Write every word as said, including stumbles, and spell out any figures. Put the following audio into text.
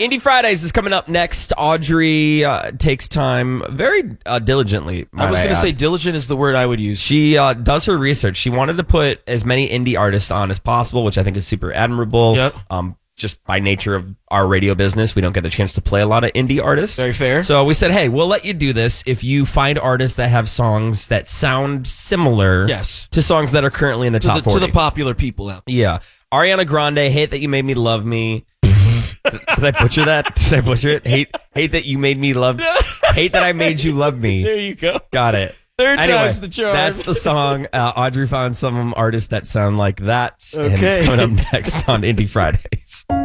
Indie Fridays is coming up next. Audrey uh, takes time very uh, diligently. I was might going to add. say diligent is the word I would use. She uh, does her research. She wanted to put as many indie artists on as possible, which I think is super admirable. Yep. Um, just by nature of our radio business, we don't get the chance to play a lot of indie artists. Very fair. So we said, hey, we'll let you do this if you find artists that have songs that sound similar Yes. to songs that are currently in the to top the, forty. to the popular people out. Yeah. Ariana Grande, Hate That You Made Me Love Me. Did I butcher that? Did I butcher it? Hate hate that you made me love. Hate that I made you love me. There you go. Got it. Third Anyway, time's the charm. that's the song. Uh, Audrey found some artists that sound like that. And Okay. it's coming up next on Indie Fridays.